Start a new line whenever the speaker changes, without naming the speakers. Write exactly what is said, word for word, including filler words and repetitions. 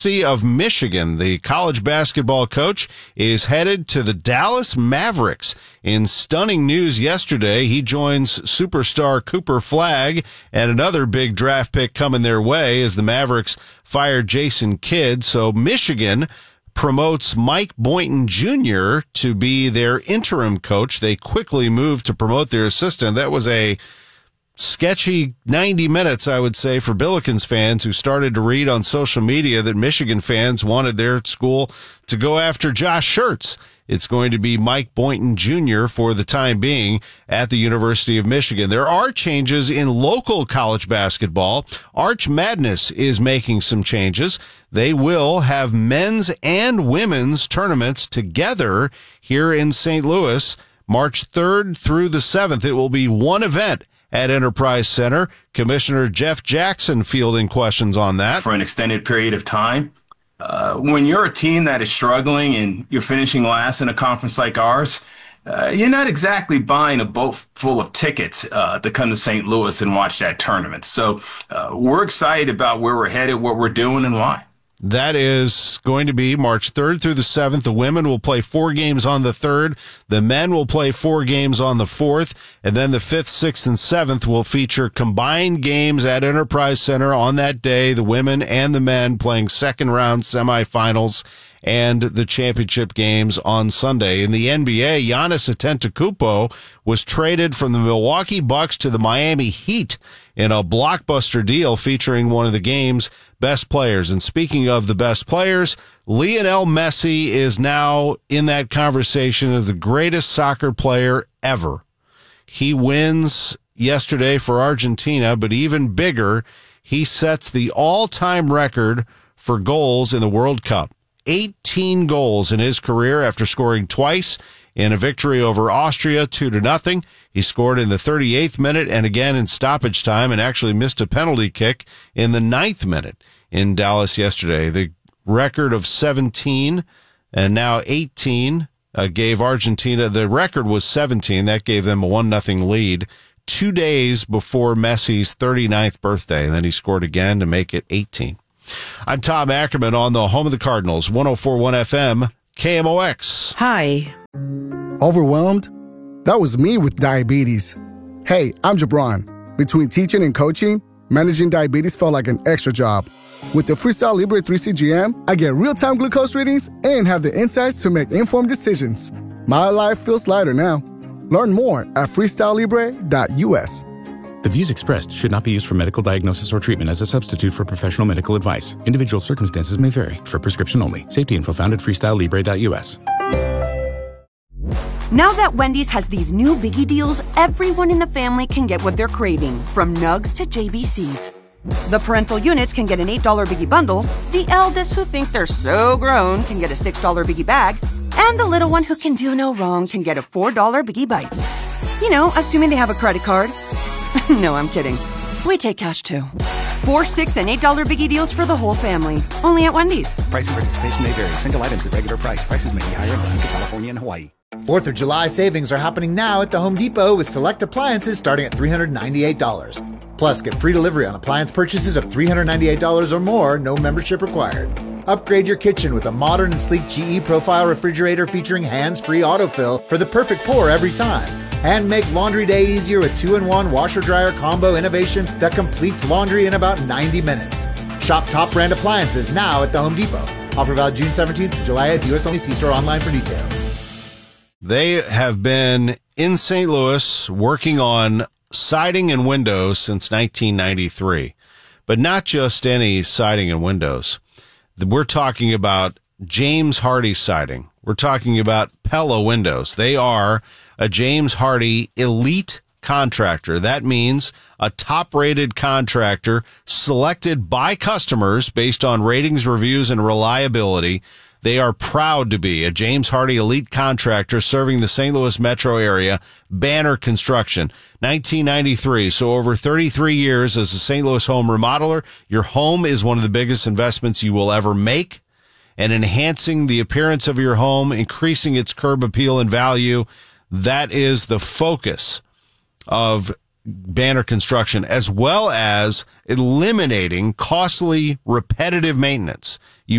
of Michigan, the college basketball coach, is headed to the Dallas Mavericks. In stunning news yesterday, he joins superstar Cooper Flagg and another big draft pick coming their way as the Mavericks fire Jason Kidd. So Michigan promotes Mike Boynton Junior to be their interim coach. They quickly moved to promote their assistant. That was a sketchy ninety minutes, I would say, for Billikens fans who started to read on social media that Michigan fans wanted their school to go after Josh Schertz. It's going to be Mike Boynton Junior for the time being at the University of Michigan. There are changes in local college basketball. Arch Madness is making some changes. They will have men's and women's tournaments together here in Saint Louis, March third through the seventh. It will be one event at Enterprise Center. Commissioner Jeff Jackson fielding questions on that.
For an extended period of time. Uh, when you're a team that is struggling and you're finishing last in a conference like ours, uh, you're not exactly buying a boat full of tickets uh, to come to Saint Louis and watch that tournament. So uh, we're excited about where we're headed, what we're doing, and why.
That is going to be March third through the seventh. The women will play four games on the third. The men will play four games on the fourth. And then the fifth, sixth, and seventh will feature combined games at Enterprise Center on that day. The women and the men playing second round semifinals and the championship games on Sunday. In the N B A, Giannis Antetokounmpo was traded from the Milwaukee Bucks to the Miami Heat in a blockbuster deal featuring one of the game's best players. And speaking of the best players, Lionel Messi is now in that conversation of the greatest soccer player ever. He wins yesterday for Argentina, but even bigger, he sets the all-time record for goals in the World Cup. eighteen goals in his career after scoring twice in a victory over Austria, two to nothing. He scored in the thirty-eighth minute and again in stoppage time and actually missed a penalty kick in the ninth minute in Dallas yesterday. The record of seventeen and now eighteen uh, gave Argentina, the record was seventeen. That gave them a one nothing lead two days before Messi's thirty-ninth birthday. And then he scored again to make it eighteen. I'm Tom Ackerman on the home of the Cardinals, one oh four point one F M, K M O X.
Hi.
Overwhelmed? That was me with diabetes. Hey, I'm Jabron. Between teaching and coaching, managing diabetes felt like an extra job. With the Freestyle Libre three C G M, I get real-time glucose readings and have the insights to make informed decisions. My life feels lighter now. Learn more at freestyle libre dot U S.
The views expressed should not be used for medical diagnosis or treatment as a substitute for professional medical advice. Individual circumstances may vary. For prescription only. Safety info found at freestyle libre dot U S.
Now that Wendy's has these new biggie deals, everyone in the family can get what they're craving, from nugs to J B Cs. The parental units can get an eight dollar biggie bundle, the eldest who think they're so grown can get a six dollar biggie bag, and the little one who can do no wrong can get a four dollar biggie bites. You know, assuming they have a credit card. No, I'm kidding. We take cash too. Four, six, and eight dollar biggie deals for the whole family. Only at Wendy's.
Price and participation may vary. Single items at regular price. Prices may be higher in Alaska, California, and Hawaii.
Fourth of July savings are happening now at the Home Depot with select appliances starting at three hundred ninety-eight dollars. Plus, get free delivery on appliance purchases of three hundred ninety-eight dollars or more, no membership required. Upgrade your kitchen with a modern and sleek G E Profile refrigerator featuring hands-free autofill for the perfect pour every time. And make laundry day easier with two in one washer-dryer combo innovation that completes laundry in about ninety minutes. Shop top brand appliances now at the Home Depot. Offer valid June seventeenth to July eighth. U S only. See store online for details.
They have been in Saint Louis working on siding and windows since nineteen ninety-three. But not just any siding and windows. We're talking about James Hardie siding. We're talking about Pella windows. They are a James Hardie elite contractor. That means a top-rated contractor selected by customers based on ratings, reviews, and reliability. They are proud to be a James Hardie elite contractor serving the Saint Louis metro area. Banner Construction, nineteen ninety-three. So over thirty-three years as a Saint Louis home remodeler, your home is one of the biggest investments you will ever make. And enhancing the appearance of your home, increasing its curb appeal and value, that is the focus of banner construction, as well as eliminating costly repetitive maintenance. You